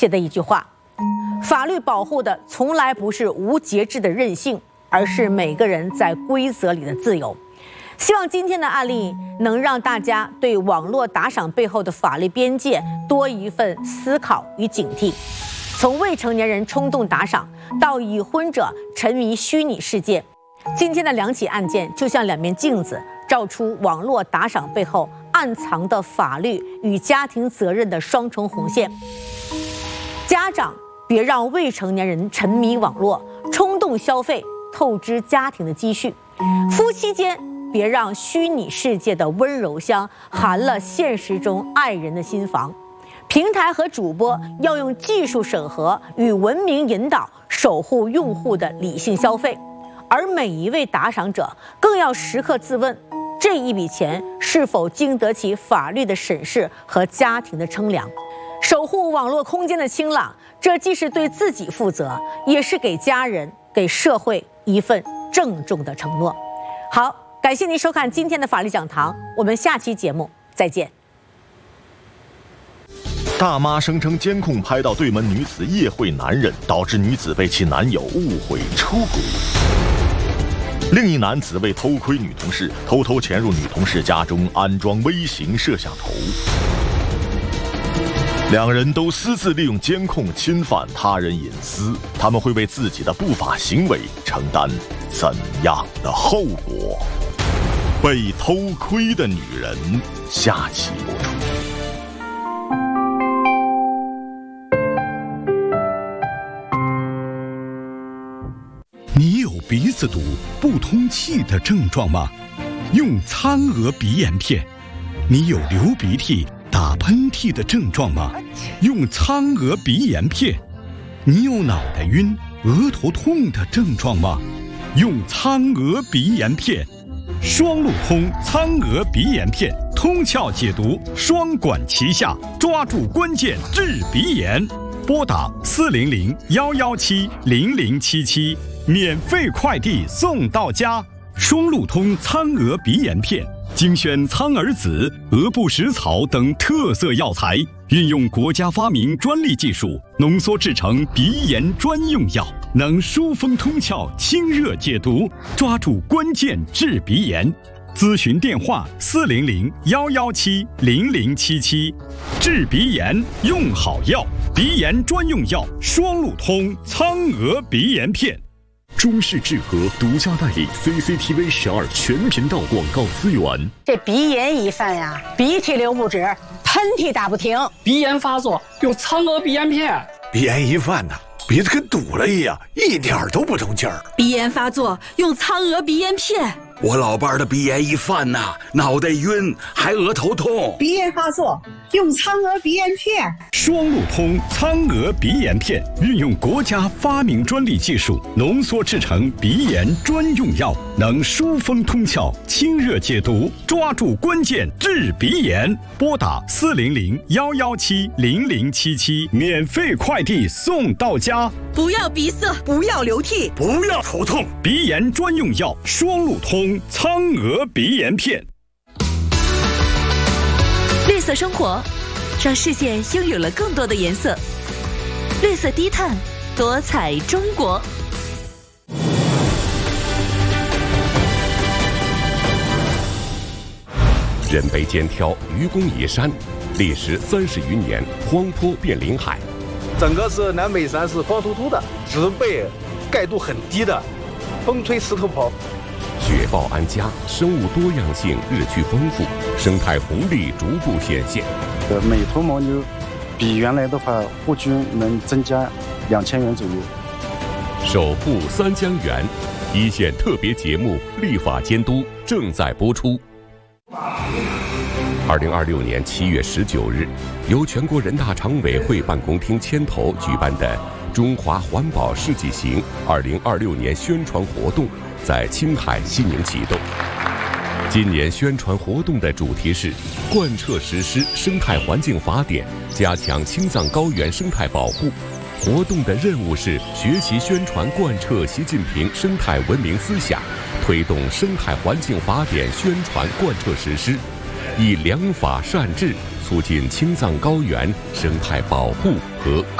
写的一句话：法律保护的从来不是无节制的任性，而是每个人在规则里的自由。希望今天的案例能让大家对网络打赏背后的法律边界多一份思考与警惕。从未成年人冲动打赏到已婚者沉迷虚拟世界，今天的2起案件就像2面镜子，照出网络打赏背后暗藏的法律与家庭责任的双重红线。家长别让未成年人沉迷网络，冲动消费，透支家庭的积蓄。夫妻间别让虚拟世界的温柔乡寒了现实中爱人的心房。平台和主播要用技术审核与文明引导，守护用户的理性消费。而每一位打赏者更要时刻自问，这一笔钱是否经得起法律的审视和家庭的称量。守护网络空间的清朗，这既是对自己负责，也是给家人、给社会一份郑重的承诺。好，感谢您收看今天的法律讲堂，我们下期节目再见。 大妈声称监控拍到对门女子夜会男人，导致女子被其男友误会出轨。另一男子为偷窥女同事，偷偷潜入女同事家中安装微型摄像头。2人都私自利用监控侵犯他人隐私，他们会为自己的不法行为承担怎样的后果？被偷窥的女人，下期播出。 你有鼻子堵、不通气的症状吗？用苍娥鼻炎片。你有流鼻涕、打喷嚏的症状吗？用苍娥鼻炎片。你有脑袋晕、额头痛的症状吗？用苍娥鼻炎片。双路通苍娥鼻炎片，通窍解毒，双管齐下，抓住关键治鼻炎。拨打400-117-0077，免费快递送到家。双路通苍娥鼻炎片，精选苍耳子、鹅不食草等特色药材，运用国家发明专利技术，浓缩制成鼻炎专用药，能疏风通窍、清热解毒，抓住关键治鼻炎。咨询电话400-117-0077，治鼻炎用好药，鼻炎专用药双路通苍娥鼻炎片。 中视智和独家代理 CCTV 12全频道广告资源。 这鼻炎一犯呀，鼻涕流不止，喷嚏打不停， 鼻炎发作用苍娥鼻炎片。 鼻炎一犯呢，鼻子跟堵了一样，一点都不通气儿。 鼻炎发作用苍娥鼻炎片。 我老伴儿的鼻炎一犯呐，脑袋晕，还额头痛。 鼻炎发作用苍娥鼻炎片。 双路通苍娥鼻炎片，运用国家发明专利技术，浓缩制成鼻炎专用药，能疏风通窍、清热解毒，抓住关键治鼻炎。拨打400-117-0077，免费快递送到家。 不要鼻塞，不要流涕， 不要头痛， 鼻炎专用药双路通苍娥鼻炎片。 绿色生活，让世界拥有了更多的颜色。绿色低碳，多彩中国。 人为肩挑，愚公移山，历时30余年，荒坡变林海。 整个是南北山是光秃秃的，植被盖度很低的，风吹石头跑。 雪豹安家，生物多样性日趋丰富，生态红利逐步显现。 每头牦牛比原来的话，户均能增加2000元左右。 守护三江源，一线特别节目立法监督正在播出。2026年7月19日，由全国人大常委会办公厅牵头举办的中华环保世纪行2026年宣传活动在青海西宁启动。今年宣传活动的主题是贯彻实施生态环境法典，加强青藏高原生态保护。活动的任务是学习宣传贯彻习近平生态文明思想，推动生态环境法典宣传贯彻实施，以良法善治促进青藏高原生态保护和